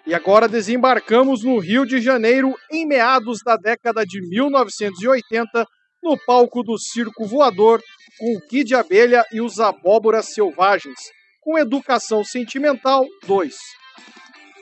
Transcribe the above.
E agora desembarcamos no Rio de Janeiro em meados da década de 1980, no palco do Circo Voador, com o Kid Abelha e os Abóboras Selvagens, com Educação Sentimental 2.